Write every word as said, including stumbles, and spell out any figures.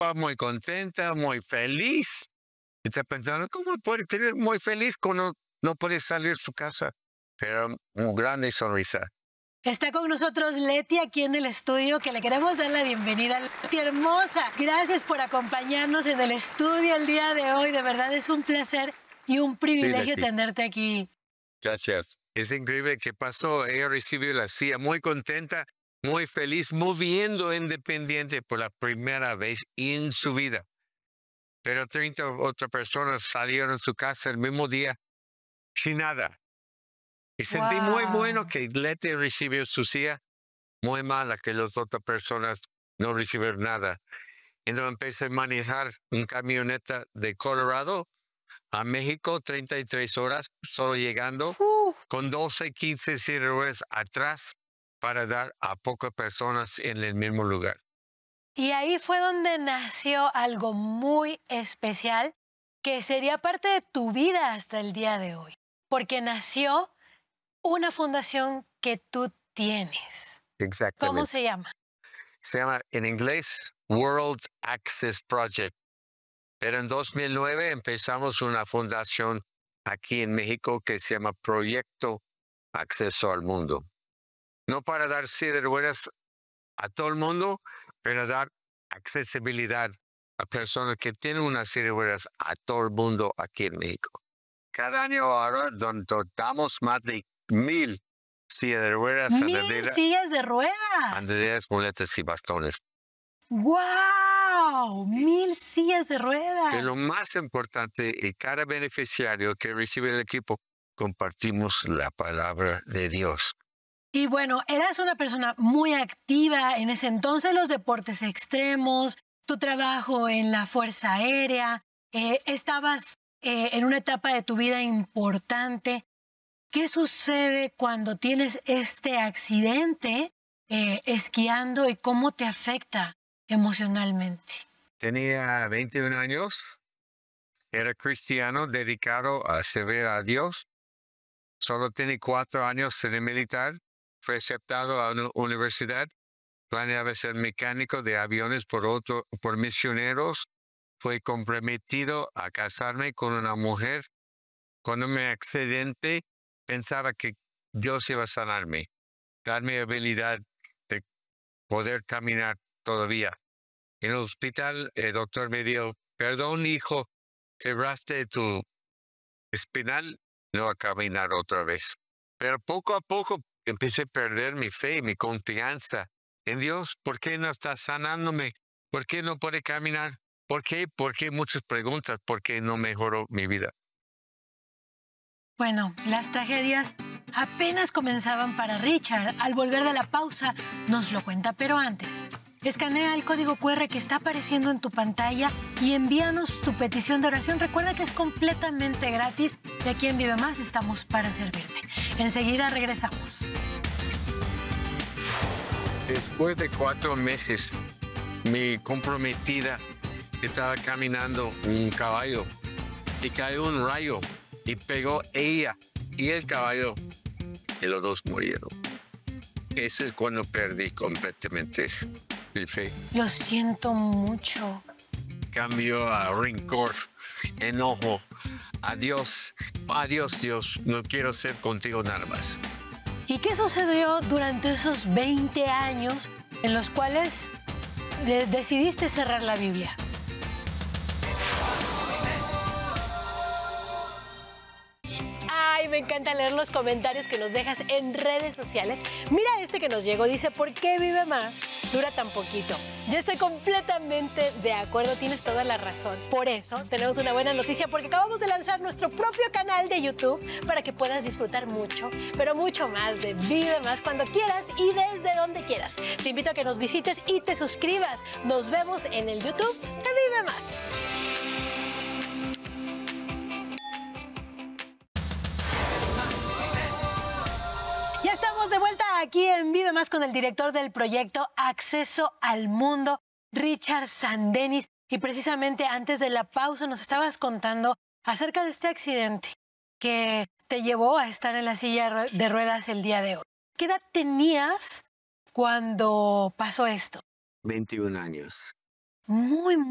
muy contenta, muy feliz. Y está pensando, ¿cómo puede tener muy feliz cuando no puede salir de su casa? Pero una grande sonrisa. Está con nosotros Leti aquí en el estudio, que le queremos dar la bienvenida. Leti hermosa, gracias por acompañarnos en el estudio el día de hoy. De verdad es un placer y un privilegio Leti. tenerte aquí. Gracias. Es increíble que pasó. Ella recibió la silla muy contenta, muy feliz, moviendo independiente por la primera vez en su vida. Pero treinta otras personas salieron de su casa el mismo día sin nada. Y sentí muy bueno Wow. que Leti recibió su silla, muy mala que las otras personas no recibieron nada. Entonces empecé a manejar un camioneta de Colorado a México, treinta y tres horas, solo llegando, Uh, con doce, quince sillas atrás para dar a pocas personas en el mismo lugar. y ahí fue donde nació algo muy especial que sería parte de tu vida hasta el día de hoy, porque nació una fundación que tú tienes. ¿Cómo Exactamente. se llama? Se llama en inglés World Access Project. Pero en dos mil nueve empezamos una fundación aquí en México que se llama Proyecto Acceso al Mundo. No para dar silla de ruedas a todo el mundo, pero dar accesibilidad a personas que tienen una silla de ruedas a todo el mundo aquí en México. Cada año ahora don- dotamos más de mil sillas de ruedas, Mil andaderas, sillas de ruedas. andaderas, muletas y bastones. ¡Wow! Mil sillas de ruedas. Pero lo más importante, y cada beneficiario que recibe el equipo, compartimos la palabra de Dios. Y bueno, eras una persona muy activa en ese entonces, los deportes extremos, tu trabajo en la Fuerza Aérea, eh, estabas eh, en una etapa de tu vida importante. ¿Qué sucede cuando tienes este accidente eh, esquiando y cómo te afecta emocionalmente? Tenía veintiún años, era cristiano dedicado a servir a Dios. Solo tenía cuatro años en el militar. Fue aceptado a una universidad. Planeaba ser mecánico de aviones por, otro, por misioneros. Fue comprometido a casarme con una mujer. Cuando me accidente, pensaba que Dios iba a sanarme, darme habilidad de poder caminar todavía. En el hospital, el doctor me dijo, perdón, hijo, quebraste tu espinal, no a caminar otra vez. Pero poco a poco empecé a perder mi fe, mi confianza en Dios. ¿Por qué no está sanándome? ¿Por qué no puede caminar? ¿Por qué? ¿Por qué? Muchas preguntas. ¿Por qué no mejoró mi vida? Bueno, las tragedias apenas comenzaban para Richard. Al volver de la pausa, nos lo cuenta, pero antes, escanea el código cu erre que está apareciendo en tu pantalla y envíanos tu petición de oración. Recuerda que es completamente gratis y aquí en Vive Más estamos para servirte. Enseguida regresamos. Después de cuatro meses, mi comprometida estaba caminando un caballo y cayó un rayo y pegó ella y el caballo y los dos murieron. Ese es cuando perdí completamente mi fe. Lo siento mucho. Cambió a rencor, enojo. Adiós, adiós Dios, no quiero ser contigo nada más. ¿Y qué sucedió durante esos veinte años en los cuales de- decidiste cerrar la Biblia? Ay, me encanta leer los comentarios que nos dejas en redes sociales. Mira este que nos llegó, dice, ¿por qué Vive Más dura tan poquito? Yo estoy completamente de acuerdo, tienes toda la razón. Por eso tenemos una buena noticia, porque acabamos de lanzar nuestro propio canal de YouTube para que puedas disfrutar mucho, pero mucho más de Vive Más cuando quieras y desde donde quieras. Te invito a que nos visites y te suscribas. Nos vemos en el YouTube de Vive Más. Ya estamos de vuelta aquí en Vive Más con el director del proyecto Acceso al Mundo, Richard Sandenis. Y precisamente antes de la pausa nos estabas contando acerca de este accidente que te llevó a estar en la silla de ruedas el día de hoy. ¿Qué edad tenías cuando pasó esto? veintiún años. Muy, muy